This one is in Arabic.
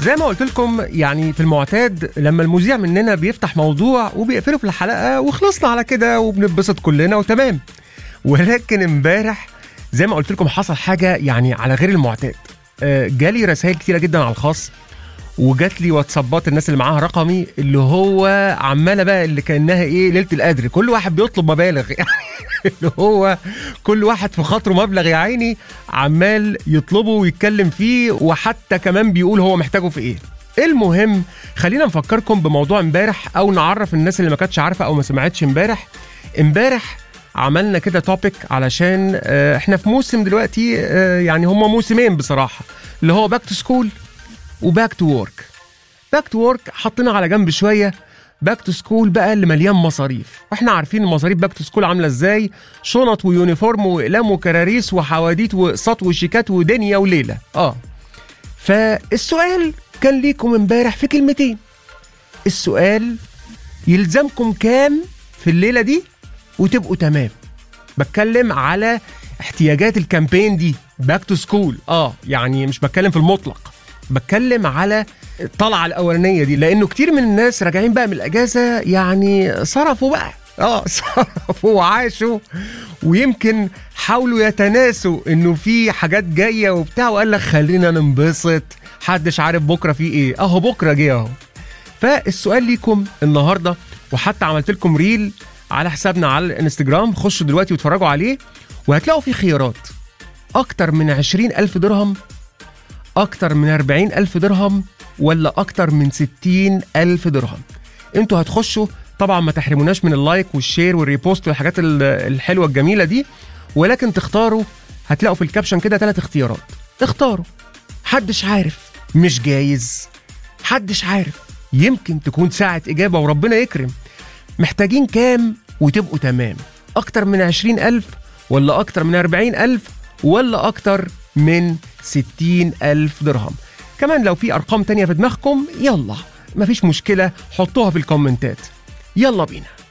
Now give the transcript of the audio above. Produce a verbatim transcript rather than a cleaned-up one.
زي ما قلت لكم يعني في المعتاد لما المذيع مننا بيفتح موضوع وبيقفله في الحلقة وخلصنا على كده وبنتبسط كلنا وتمام. ولكن امبارح زي ما قلت لكم حصل حاجة يعني على غير المعتاد. جالي رسائل كتيرة جدا على الخاص وجات لي واتسابات الناس اللي معاها رقمي اللي هو عمالة بقى اللي كأنها ايه ليلة القدر، كل واحد بيطلب مبالغ يعني اللي هو كل واحد في خاطره مبلغ يا عيني عمال يطلبه ويتكلم فيه وحتى كمان بيقول هو محتاجه في ايه. المهم خلينا نفكركم بموضوع امبارح او نعرف الناس اللي ما كانتش عارفة او ما سمعتش امبارح. امبارح عملنا كده توبيك علشان اه احنا في موسم دلوقتي اه يعني هما موسمين بصراحة اللي هو باك تو سكول وباك تو وورك. باك تو وورك حطينا على جنب شويه، باك تو سكول بقى اللي مليان مصاريف، واحنا عارفين مصاريف باك تو سكول عامله ازاي، شنط ويونيفورم واقلام وكراريس وحواديت واقساط وشيكات ودنيا وليله. اه فالسؤال كان ليكم امبارح في كلمتين، السؤال يلزمكم كام في الليله دي وتبقوا تمام. بتكلم على احتياجات الكامبين دي باك تو سكول، اه يعني مش بتكلم في المطلق، بتكلم على الطلعه الاولانيه دي، لانه كتير من الناس راجعين بقى من الاجازه يعني صرفوا بقى اه صرفوا وعاشوا ويمكن حاولوا يتناسوا انه في حاجات جايه وبتاع وقال لك خلينا ننبسط، حدش عارف بكره في ايه، اهو بكره جه اهو. فالسؤال ليكم النهارده وحتى عملت لكم ريل على حسابنا على الانستجرام، خشوا دلوقتي واتفرجوا عليه وهتلاقوا فيه خيارات اكتر من عشرين الف درهم، اكتر من اربعين الف درهم، ولا اكتر من ستين الف درهم. انتوا هتخشوا طبعا ما تحرموناش من اللايك والشير والريبوست والحاجات الحلوة الجميلة دي، ولكن تختاروا هتلاقوا في الكابشن كده ثلاث اختيارات، اختاروا. حدش عارف، مش جايز، حدش عارف، يمكن تكون ساعة اجابة وربنا يكرم. محتاجين كام وتبقوا تمام؟ اكتر من عشرين الف ولا اكتر من اربعين الف ولا اكتر من ستين الف درهم؟ كمان لو في ارقام تانية في دماغكم يلا مفيش مشكلة حطوها في الكومنتات. يلا بينا.